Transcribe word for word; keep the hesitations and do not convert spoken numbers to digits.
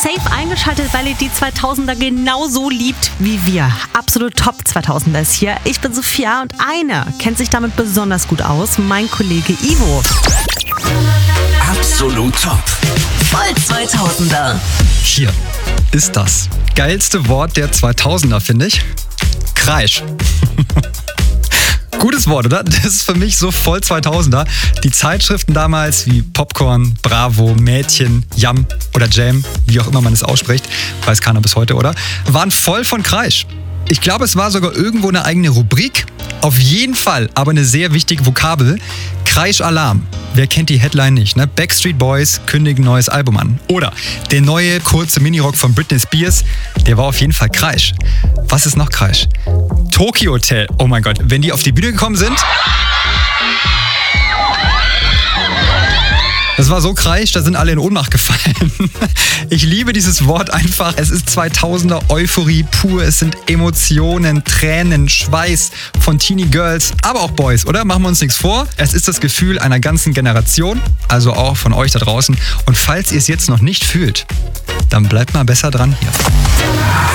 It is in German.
safe eingeschaltet, weil ihr die zweitausender genauso liebt wie wir. Absolut Top zweitausender ist hier. Ich bin Sophia und eine kennt sich damit besonders gut aus, mein Kollege Ivo. Absolut Top. Voll zweitausender. Hier ist das geilste Wort der zweitausender, finde ich. Kreisch. Gutes Wort, oder? Das ist für mich so voll zweitausender. Die Zeitschriften damals wie Popcorn, Bravo, Mädchen, Yum oder Jam, wie auch immer man es ausspricht, weiß keiner bis heute, oder? Waren voll von Kreisch. Ich glaube, es war sogar irgendwo eine eigene Rubrik. Auf jeden Fall aber eine sehr wichtige Vokabel. Kreisch-Alarm. Wer kennt die Headline nicht, ne? Backstreet Boys kündigen neues Album an. Oder der neue kurze Minirock von Britney Spears, der war auf jeden Fall Kreisch. Was ist noch Kreisch? Tokyo Hotel. Oh mein Gott, wenn die auf die Bühne gekommen sind... Das war so Kreisch, da sind alle in Ohnmacht gefallen. Ich liebe dieses Wort einfach. Es ist zweitausender Euphorie pur. Es sind Emotionen, Tränen, Schweiß von Teenie Girls, aber auch Boys, oder? Machen wir uns nichts vor. Es ist das Gefühl einer ganzen Generation, also auch von euch da draußen. Und falls ihr es jetzt noch nicht fühlt, dann bleibt mal besser dran hier.